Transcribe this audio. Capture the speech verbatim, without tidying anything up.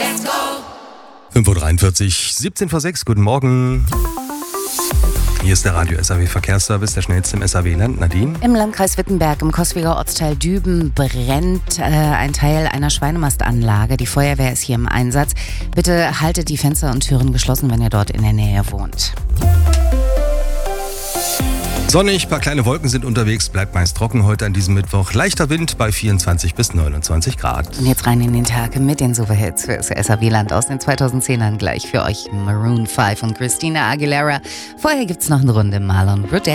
fünf Uhr dreiundvierzig, siebzehn vor sechs, guten Morgen. Hier ist der Radio S A W Verkehrsservice, der schnellste im S A W-Land. Nadine? Im Landkreis Wittenberg, im Koswiger Ortsteil Düben, brennt äh, ein Teil einer Schweinemastanlage. Die Feuerwehr ist hier im Einsatz. Bitte haltet die Fenster und Türen geschlossen, wenn ihr dort in der Nähe wohnt. Sonnig, paar kleine Wolken sind unterwegs, bleibt meist trocken heute an diesem Mittwoch. Leichter Wind bei vierundzwanzig bis neunundzwanzig Grad. Und jetzt rein in den Tag mit den Superhits für das S A W-Land aus den zweitausendzehnern. Gleich für euch Maroon fünf und Christina Aguilera. Vorher gibt's noch eine Runde Marlon Brudel.